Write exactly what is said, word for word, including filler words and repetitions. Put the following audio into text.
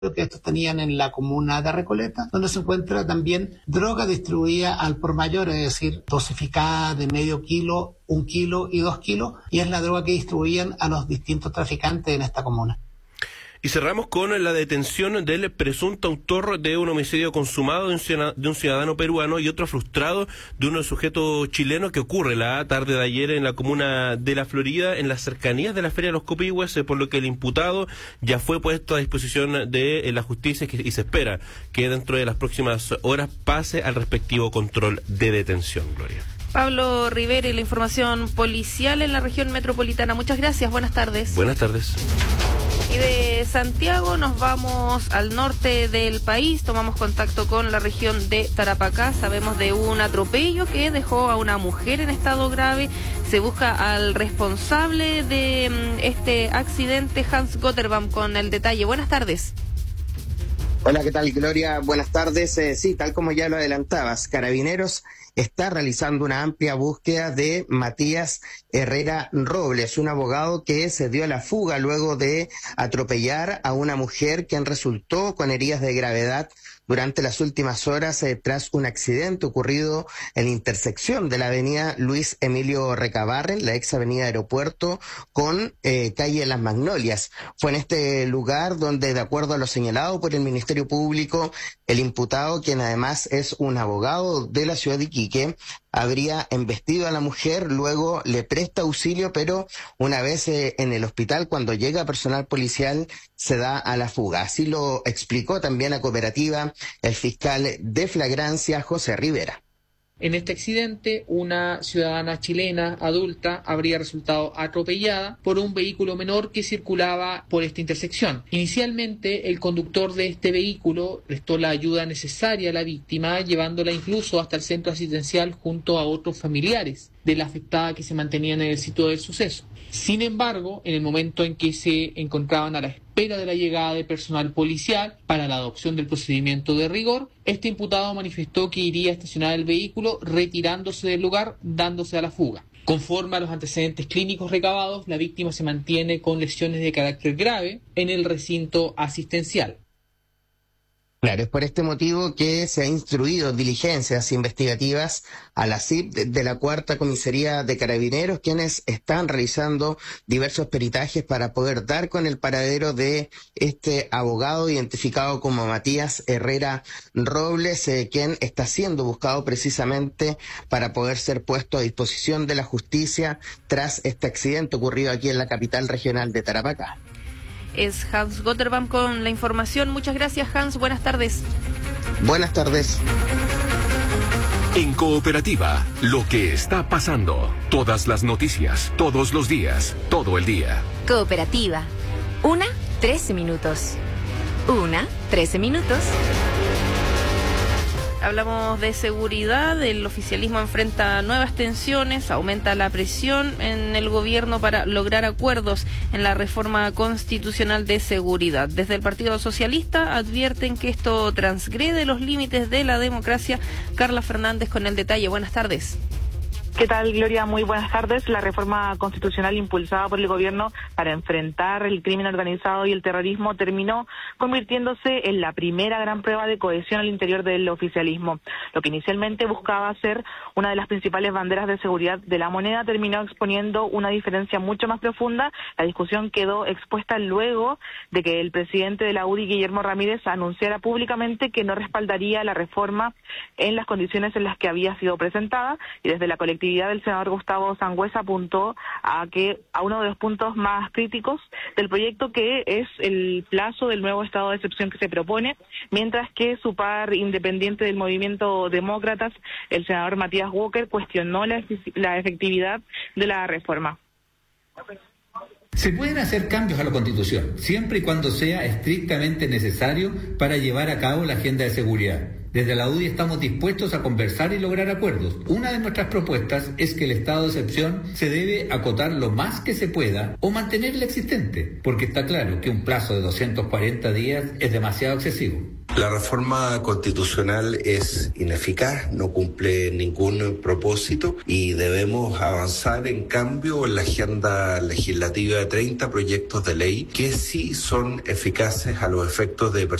que estos tenían en la comuna de Recoleta, donde se encuentra también droga distribuida al por mayor, es decir, dosificada de medio kilo, un kilo y dos kilos, y es la droga que distribuían a los distintos traficantes en esta comuna. Y cerramos con la detención del presunto autor de un homicidio consumado de un ciudadano, de un ciudadano peruano y otro frustrado de un sujeto chileno que ocurre la tarde de ayer en la comuna de La Florida, en las cercanías de la Feria de los Copihue, por lo que el imputado ya fue puesto a disposición de la justicia y se espera que dentro de las próximas horas pase al respectivo control de detención. Gloria. Pablo Rivera y la información policial en la región metropolitana. Muchas gracias, buenas tardes. Buenas tardes. Y de Santiago nos vamos al norte del país, tomamos contacto con la región de Tarapacá, sabemos de un atropello que dejó a una mujer en estado grave, se busca al responsable de este accidente, Hans Gotterbaum, con el detalle. Buenas tardes. Hola, ¿qué tal, Gloria? Buenas tardes. Eh, sí, tal como ya lo adelantabas, Carabineros está realizando una amplia búsqueda de Matías Herrera Robles, un abogado que se dio a la fuga luego de atropellar a una mujer quien resultó con heridas de gravedad durante las últimas horas eh, tras un accidente ocurrido en la intersección de la avenida Luis Emilio Recabarren, la ex avenida Aeropuerto, con eh, calle Las Magnolias. Fue en este lugar donde, de acuerdo a lo señalado por el Ministerio Público, el imputado, quien además es un abogado de la ciudad de Iquique, habría embestido a la mujer, luego le presta auxilio, pero una vez eh, en el hospital, cuando llega personal policial, se da a la fuga. Así lo explicó también a Cooperativa el fiscal de flagrancia, José Rivera. En este accidente, una ciudadana chilena adulta habría resultado atropellada por un vehículo menor que circulaba por esta intersección. Inicialmente, el conductor de este vehículo prestó la ayuda necesaria a la víctima, llevándola incluso hasta el centro asistencial junto a otros familiares de la afectada que se mantenían en el sitio del suceso. Sin embargo, en el momento en que se encontraban a la espera de la llegada de personal policial para la adopción del procedimiento de rigor, este imputado manifestó que iría a estacionar el vehículo retirándose del lugar, dándose a la fuga. Conforme a los antecedentes clínicos recabados, la víctima se mantiene con lesiones de carácter grave en el recinto asistencial. Claro, es por este motivo que se ha instruido diligencias investigativas a la C I P de la Cuarta Comisaría de Carabineros, quienes están realizando diversos peritajes para poder dar con el paradero de este abogado identificado como Matías Herrera Robles, eh, quien está siendo buscado precisamente para poder ser puesto a disposición de la justicia tras este accidente ocurrido aquí en la capital regional de Tarapacá. Es Hans Gotterbaum con la información. Muchas gracias, Hans. Buenas tardes. Buenas tardes. En Cooperativa, lo que está pasando. Todas las noticias, todos los días, todo el día. Cooperativa. Una, trece minutos. Una, trece minutos. Hablamos de seguridad, el oficialismo enfrenta nuevas tensiones, aumenta la presión en el gobierno para lograr acuerdos en la reforma constitucional de seguridad. Desde el Partido Socialista advierten que esto transgrede los límites de la democracia. Carla Fernández con el detalle. Buenas tardes. ¿Qué tal, Gloria? Muy buenas tardes. La reforma constitucional impulsada por el gobierno para enfrentar el crimen organizado y el terrorismo terminó convirtiéndose en la primera gran prueba de cohesión al interior del oficialismo. Lo que inicialmente buscaba ser una de las principales banderas de seguridad de la moneda terminó exponiendo una diferencia mucho más profunda. La discusión quedó expuesta luego de que el presidente de la U D I, Guillermo Ramírez, anunciara públicamente que no respaldaría la reforma en las condiciones en las que había sido presentada, y desde la colectividad del senador Gustavo Sangüesa apuntó a que a uno de los puntos más críticos del proyecto, que es el plazo del nuevo estado de excepción que se propone, mientras que su par independiente del movimiento Demócratas, el senador Matías Walker, cuestionó la, la efectividad de la reforma. Se pueden hacer cambios a la Constitución, siempre y cuando sea estrictamente necesario para llevar a cabo la agenda de seguridad. Desde la U D I estamos dispuestos a conversar y lograr acuerdos. Una de nuestras propuestas es que el estado de excepción se debe acotar lo más que se pueda o mantener el existente, porque está claro que un plazo de doscientos cuarenta días es demasiado excesivo. La reforma constitucional es ineficaz, no cumple ningún propósito y debemos avanzar en cambio en la agenda legislativa de treinta proyectos de ley que sí son eficaces a los efectos de